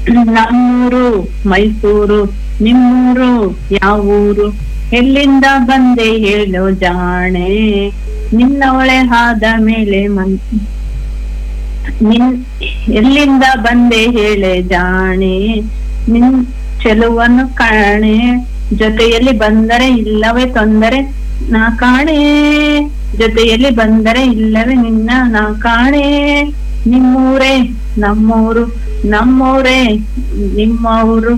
ನಮ್ಮೂರು ಮೈಸೂರು, ನಿಮ್ಮೂರು ಯಾವೂರು? ಎಲ್ಲಿಂದ ಬಂದೆ ಹೇಳೋ ಜಾಣೆ, ನಿನ್ನವಳೆ ಆದ ಮೇಲೆ ಎಲ್ಲಿಂದ ಬಂದೆ ಹೇಳೆ ಜಾಣೆ, ನಿನ್ ಚೆಲುವನ್ನು ಕಾಣೆ, ಜೊತೆಯಲ್ಲಿ ಬಂದರೆ ಇಲ್ಲವೇ ತೊಂದರೆ ನಾ ಕಾಣೆ, ಜೊತೆಯಲ್ಲಿ ಬಂದರೆ ಇಲ್ಲವೇ ನಿನ್ನ ನಾ ಕಾಣೆ. ನಿಮ್ಮೂರೇ ನಮ್ಮೂರು, ನಮ್ಮೂರೇ ನಿಮ್ಮೂರು,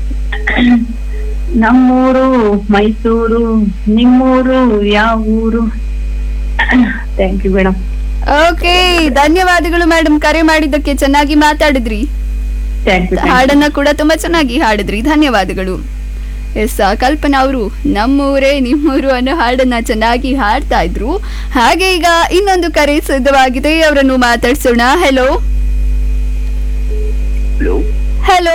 ನಮ್ಮೂರು ಮೈಸೂರು, ನಿಮ್ಮೂರು ಯಾವೂರು? Thank you madam. ಓಕೆ, ಧನ್ಯವಾದಗಳು ಮೇಡಮ್, ಕರೆ ಮಾಡಿದ್ದಕ್ಕೆ. ಚೆನ್ನಾಗಿ ಮಾತಾಡಿದ್ರಿ. Thank you. ಹಾಡನ್ನ ಕೂಡ ತುಂಬಾ ಚೆನ್ನಾಗಿ ಹಾಡಿದ್ರಿ. ಧನ್ಯವಾದಗಳು. ಎಸ್, ಕಲ್ಪನಾ ಅವರು ನಮ್ಮೂರೇ ನಿಮ್ಮೂರು ಅನ್ನೋ ಹಾಡನ್ನ ಚೆನ್ನಾಗಿ ಹಾಡ್ತಾ ಇದ್ರು. ಹಾಗೆ ಈಗ ಇನ್ನೊಂದು ಕರೆ ಸಿದ್ಧವಾಗಿದೆ, ಅವರನ್ನು ಮಾತಾಡ್ಸೋಣ. Hello hello.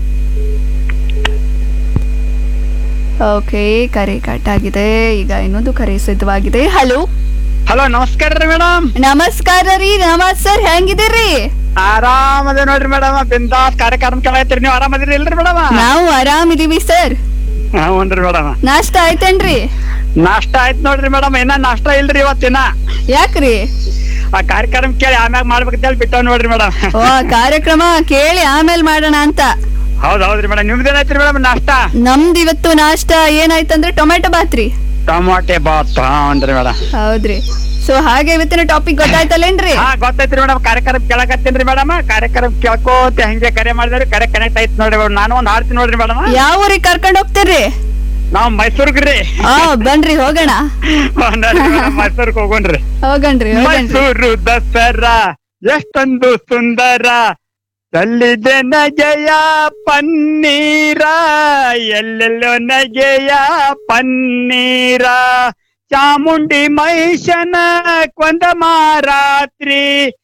ಓಕೆ, ಕರೆ ಕಟ್ ಆಗಿದೆ. ಈಗ ಇನ್ನೊಂದು ಕರೆ ಸಿದ್ಧವಾಗಿದೆ. ಹಲೋ ಹಲೋ, ನಮಸ್ಕಾರ ರೀ ಮೇಡಮ್. ನಮಸ್ಕಾರ ರೀ. ನಮಸ್ ಸರ್, ಹೆಂಗಿದ್ದೀರಿ? ಆರಾಮದ ನೋಡ್ರಿ ಮೇಡಮ್. ಬಿಂದಾಸ್ ಕಾರ್ಯಕ್ರಮ ಕೇಳತ್ತೀರಿ. ನೀವು ಆರಾಮದಿರಿ ಇಲ್ರಿ ಮೇಡಮ್? ನಾವು ಆರಾಮಿದೀವಿ ಸರ್. ಹ್ಞೂನ್ರಿ ಮೇಡಮ್. ನಾಷ್ಟ ಆಯ್ತೇನ್ರಿ? ನಾಷ್ಟ ಆಯ್ತು ನೋಡ್ರಿ ಮೇಡಮ್. ಇನ್ನ ನಾಷ್ಟ ಇಲ್ರಿ ಇವತ್ತಿನ. ಯಾಕ್ರಿ? ಆ ಕಾರ್ಯಕ್ರಮ ಕೇಳಿ ಆಮ್ಯಾಗ ಮಾಡ್ಬೇಕಂತ ಹೇಳಿ ಬಿಟ್ಟವ್ ನೋಡ್ರಿ ಮೇಡಮ್. ಓ, ಕಾರ್ಯಕ್ರಮ ಕೇಳಿ ಆಮೇಲೆ ಮಾಡೋಣ ಅಂತ. ಹೌದ್ರಿ ಮೇಡಮ್. ನಿಮ್ದೇನಾಯ್ತ್ರಿ ಮೇಡಮ್ ನಾಷ್ಟ? ನಮ್ದು ಇವತ್ತು ನಾಷ್ಟ ಏನಾಯ್ತಂದ್ರೆ ಟೊಮೆಟೊ ಬಾತ್ ರೀ. ಟೊಮಾಟೆ ಬಾತ್. ಹ್ಞೂನ್ರಿ ಮೇಡಮ್. ಹೌದ್ರಿ. ಸೊ ಹಾಗೆ ಇವತ್ತಿನ ಟಾಪಿಕ್ ಗೊತ್ತಾಯ್ತಲ್ಲೇನ್ರಿ? ಹಾ, ಗೊತ್ತೈತ್ರಿ ಮೇಡಮ್. ಕಾರ್ಯಕ್ರಮ ಕೇಳಕತ್ತೀನ್ರಿ ಮೇಡಮ್. ಕಾರ್ಯಕ್ರಮ ಕೇಳ್ಕೋತ ಹಂಗೆ ಕರೆ ಮಾಡಿದ್ರಿ. ಕರೆ ಕನೆಕ್ಟ್ ಆಯ್ತು ನೋಡ್ರಿ ಮೇಡಮ್. ನಾನು ಒಂದ್ ಹಾಡ್ತೀನಿ ನೋಡ್ರಿ ಮೇಡಮ್. ಯಾವ ಊರಿಗೆ ಕರ್ಕೊಂಡ್ ಹೋಗ್ತೀರಿ? ನಾವ್ ಮೈಸೂರ್ಗ್ರಿ. ಬನ್ರಿ ಹೋಗೋಣ. ಮೈಸೂರ್ಗ್ ಹೋಗೋಣ್ರಿ. ಹೋಗಣ್ರಿ. ಮೈಸೂರು ದಸರಾ ಎಷ್ಟೊಂದು ಸುಂದರ, ಚಲ್ಲಿದೆ ನಗೆಯ ಪನ್ನೀರ, ಎಲ್ಲೆಲ್ಲೋ ನಗೆಯ ಪನ್ನೀರ, ಚಾಮುಂಡಿ ಮಹಿಷನ ಕೊಂದ ಮಾರಾತ್ರಿ,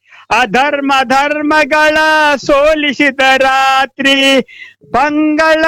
ಧರ್ಮಗಳ ಸೋಲಿಸಿದ ರಾತ್ರಿ, ಮಂಗಳ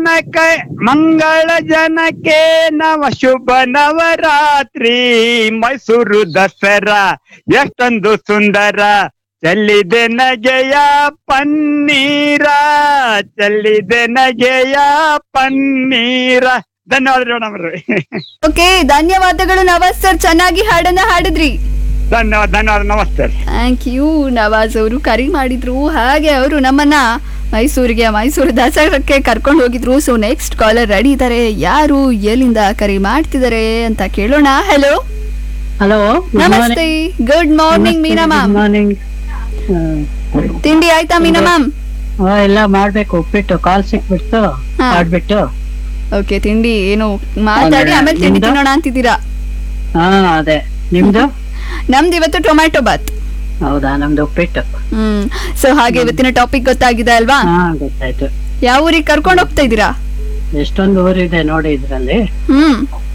ಜನಕ್ಕೆ ನವ ಶುಭ ನವರಾತ್ರಿ. ಮೈಸೂರು ದಸರಾ ಎಷ್ಟೊಂದು ಸುಂದರ, ಚೆಲ್ಲಿದೆ ನಗೆಯ ಪನ್ನೀರ, ಚೆಲ್ಲಿದೆ ನಗೆಯ ಪನ್ನೀರ. ಧನ್ಯವಾದ ಮೇಡಮ್. ಓಕೆ, ಧನ್ಯವಾದಗಳು ನವಾಜ್ ಸರ್, ಚೆನ್ನಾಗಿ ಹಾಡನ್ನ ಹಾಡಿದ್ರಿ. ಧನ್ಯವಾದ. ನಮಸ್ತೆ. Thank you. ನವಾಜ್ ಅವರು ಕರೆ ಮಾಡಿದ್ರು. ಹಾಗೆ ಅವರು ನಮ್ಮನ್ನ ಮೈಸೂರು ದಸರಾಕ್ಕೆ ಕರ್ಕೊಂಡು ಹೋಗಿದ್ರು. ಸೊ ನೆಕ್ಸ್ಟ್ ಕಾಲರ್ ರೆಡಿ ಇದ್ದಾರೆ. ಯಾರು ಎಲ್ಲಿಂದ ಕರೆ ಮಾಡ್ತಿದ್ದಾರೆ ಅಂತ ಕೇಳೋಣ. ಹೆಲೋ. ಹಲೋ, ನಮಸ್ತೆ. ಗುಡ್ ಮಾರ್ನಿಂಗ್ ಮೀನಾ ಮ್ಯಾಮ್. ಮಾರ್ನಿಂಗ್. ತಿಂಡಿ ಆಯ್ತಾ ಮೀನಾ ಮ್ಯಾಮ್? ಎಲ್ಲ ಮಾಡ್ಬೇಕು. ಉಪ್ಪಿಟ್ಟು ಕಾಲ್ ಸಿಕ್ಬಿಟ್ಟು ಮಾಡ್ಬಿಟ್ಟು. ಓಕೆ, ತಿಂಡಿ ಏನು ಮಾತಾಡಿ ಆಮೇಲೆ ತಿಂಡಿ ತಿನ್ನೋಣ ಅಂತಿದ್ದೀರಾ? ಹಾ, ಅದೇ. ನಿಮ್ದು? ನಮ್ದು ಇವತ್ತು ಟೊಮ್ಯಾಟೊ ಬಾತ್. ಹೌದಾ? ನಮ್ದು ಉಪ್ಪಿಟ್ಟು. ಸೊ ಹಾಗೆ ಇವತ್ತಿನ ಟಾಪಿಕ್ ಗೊತ್ತಾಗಿದೆ ಅಲ್ವಾ? ಹಾ, ಗೊತ್ತಾಯ್ತು. ಯಾವ ಊರಿಗೆ ಕರ್ಕೊಂಡು ಹೋಗ್ತಾ ಇದ್ದೀರಾ? ಎಷ್ಟೊಂದು ಊರಿದೆ ನೋಡಿ ಇದ್ರಲ್ಲಿ.